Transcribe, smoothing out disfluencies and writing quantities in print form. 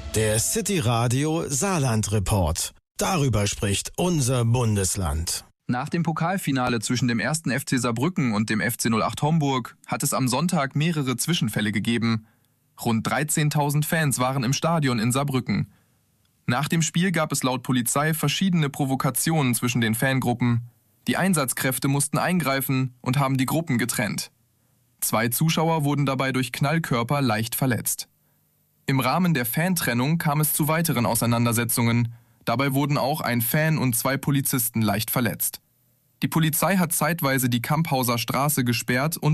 Der City Radio Saarland Report. Darüber spricht unser Bundesland. Nach dem Pokalfinale zwischen dem 1. FC Saarbrücken und dem FC 08 Homburg hat es am Sonntag mehrere Zwischenfälle gegeben. Rund 13.000 Fans waren im Stadion in Saarbrücken. Nach dem Spiel gab es laut Polizei verschiedene Provokationen zwischen den Fangruppen. Die Einsatzkräfte mussten eingreifen und haben die Gruppen getrennt. 2 Zuschauer wurden dabei durch Knallkörper leicht verletzt. Im Rahmen der Fantrennung kam es zu weiteren Auseinandersetzungen. Dabei wurden auch ein Fan und 2 Polizisten leicht verletzt. Die Polizei hat zeitweise die Kamphauser Straße gesperrt und